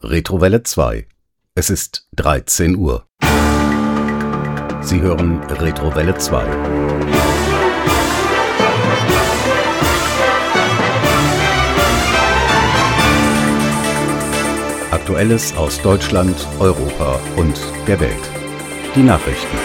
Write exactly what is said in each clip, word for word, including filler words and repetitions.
Retrowelle zwei. Es ist dreizehn Uhr. Sie hören Retrowelle zwei. Aktuelles aus Deutschland, Europa und der Welt. Die Nachrichten.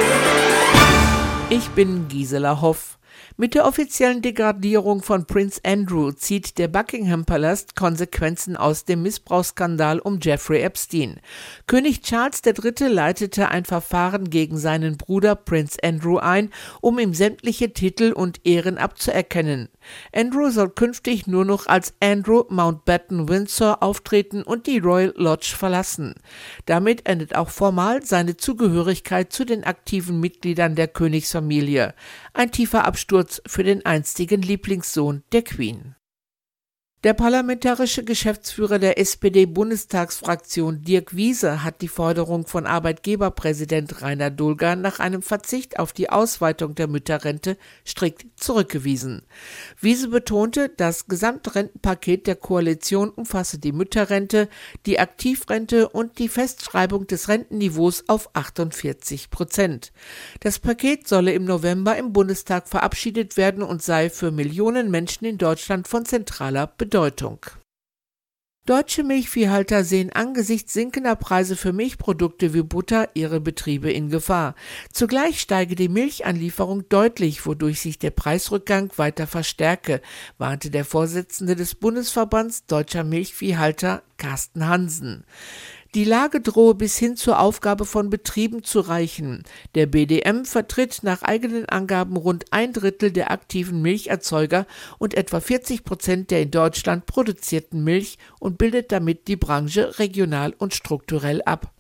Ich bin Gisela Hoff. Mit der offiziellen Degradierung von Prinz Andrew zieht der Buckingham-Palast Konsequenzen aus dem Missbrauchsskandal um Jeffrey Epstein. König Charles der Dritte leitete ein Verfahren gegen seinen Bruder Prinz Andrew ein, um ihm sämtliche Titel und Ehren abzuerkennen. Andrew soll künftig nur noch als Andrew Mountbatten Windsor auftreten und die Royal Lodge verlassen. Damit endet auch formal seine Zugehörigkeit zu den aktiven Mitgliedern der Königsfamilie. Ein tiefer Absturz für den einstigen Lieblingssohn der Queen. Der parlamentarische Geschäftsführer der S P D-Bundestagsfraktion Dirk Wiese hat die Forderung von Arbeitgeberpräsident Rainer Dulger nach einem Verzicht auf die Ausweitung der Mütterrente strikt zurückgewiesen. Wiese betonte, das Gesamtrentenpaket der Koalition umfasse die Mütterrente, die Aktivrente und die Festschreibung des Rentenniveaus auf achtundvierzig Prozent. Das Paket solle im November im Bundestag verabschiedet werden und sei für Millionen Menschen in Deutschland von zentraler Bedeutung. Bedeutung. Deutsche Milchviehhalter sehen angesichts sinkender Preise für Milchprodukte wie Butter ihre Betriebe in Gefahr. Zugleich steige die Milchanlieferung deutlich, wodurch sich der Preisrückgang weiter verstärke, warnte der Vorsitzende des Bundesverbands Deutscher Milchviehhalter Carsten Hansen. Die Lage drohe bis hin zur Aufgabe von Betrieben zu reichen. Der B D M vertritt nach eigenen Angaben rund ein Drittel der aktiven Milcherzeuger und etwa vierzig Prozent der in Deutschland produzierten Milch und bildet damit die Branche regional und strukturell ab.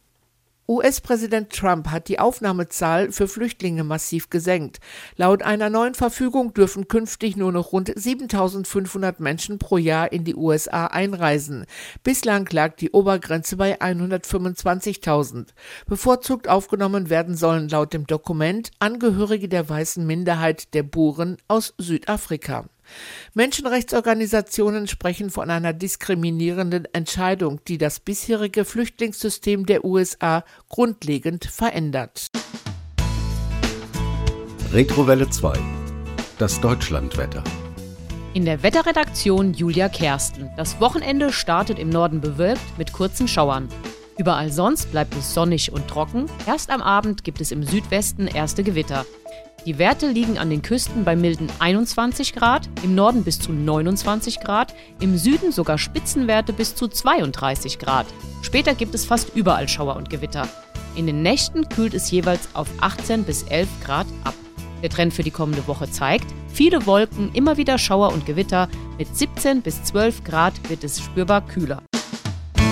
U S-Präsident Trump hat die Aufnahmezahl für Flüchtlinge massiv gesenkt. Laut einer neuen Verfügung dürfen künftig nur noch rund siebentausendfünfhundert Menschen pro Jahr in die U S A einreisen. Bislang lag die Obergrenze bei hundertfünfundzwanzigtausend. Bevorzugt aufgenommen werden sollen laut dem Dokument Angehörige der weißen Minderheit der Buren aus Südafrika. Menschenrechtsorganisationen sprechen von einer diskriminierenden Entscheidung, die das bisherige Flüchtlingssystem der U S A grundlegend verändert. Retrowelle zwei. Das Deutschlandwetter. In der Wetterredaktion Julia Kersten. Das Wochenende startet im Norden bewölkt mit kurzen Schauern. Überall sonst bleibt es sonnig und trocken. Erst am Abend gibt es im Südwesten erste Gewitter. Die Werte liegen an den Küsten bei milden einundzwanzig Grad, im Norden bis zu neunundzwanzig Grad, im Süden sogar Spitzenwerte bis zu zweiunddreißig Grad. Später gibt es fast überall Schauer und Gewitter. In den Nächten kühlt es jeweils auf achtzehn bis elf Grad ab. Der Trend für die kommende Woche zeigt, viele Wolken, immer wieder Schauer und Gewitter, mit siebzehn bis zwölf Grad wird es spürbar kühler.